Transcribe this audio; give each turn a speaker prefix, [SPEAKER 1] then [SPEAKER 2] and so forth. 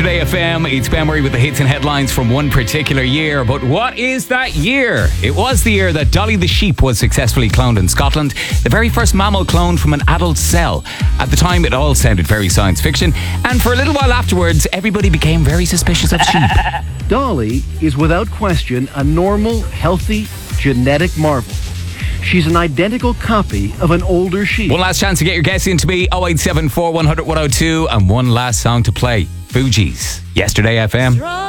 [SPEAKER 1] Today FM, it's Ben Murray with the hits and headlines from one particular year. But what is that year? It was the year that Dolly the sheep was successfully cloned in Scotland, the very first mammal cloned from an adult cell. At the time, it all sounded very science fiction, and for a little while afterwards, everybody became very suspicious of sheep.
[SPEAKER 2] Dolly is without question a normal, healthy, genetic marvel. She's an identical copy of an older sheep.
[SPEAKER 1] One last chance to get your guess into me, 0874 100 102, and one last song to play. Fugees, Yesterday FM.